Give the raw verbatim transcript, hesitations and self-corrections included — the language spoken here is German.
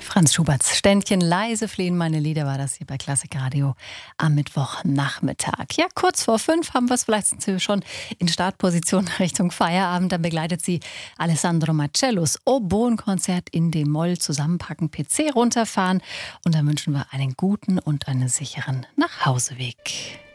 Franz Schuberts Ständchen leise fliehen meine Lieder war das hier bei Klassik Radio am Mittwochnachmittag. Ja, kurz vor fünf haben wir es vielleicht schon in Startposition Richtung Feierabend. Dann begleitet sie Alessandro Marcellos Oboen-Konzert in D-Moll. Zusammenpacken, P C runterfahren und dann wünschen wir einen guten und einen sicheren Nachhauseweg.